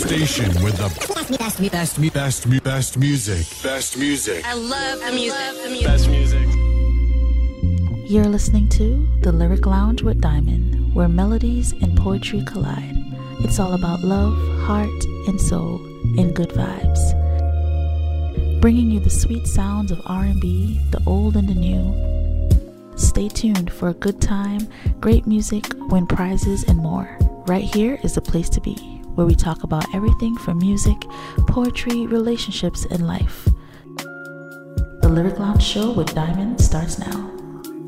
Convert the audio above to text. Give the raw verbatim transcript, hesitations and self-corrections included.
station with the best, best, best, best, best music. Best music. I love the music. I love the music. Best music. You're listening to The Lyric Lounge with Diamond, where melodies and poetry collide. It's all about love, heart, and soul, and good vibes. Bringing you the sweet sounds of R and B, the old and the new. Stay tuned for a good time, great music, win prizes, and more. Right here is the place to be, where we talk about everything from music, poetry, relationships, and life. The Lyric Lounge Show with Diamond starts now.